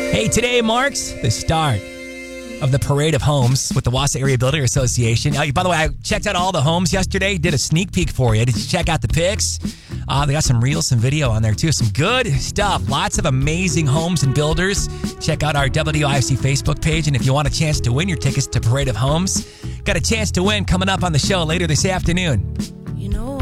Hey, today marks the start of the Parade of Homes with the Wausau Area Builder Association. By the way, I checked out all the homes yesterday, did a sneak peek for you. Did you check out the pics? They got some reels, some video on there too. Some good stuff. Lots of amazing homes and builders. Check out our WIFC Facebook page. And if you want a chance to win your tickets to Parade of Homes, got a chance to win coming up on the show later this afternoon.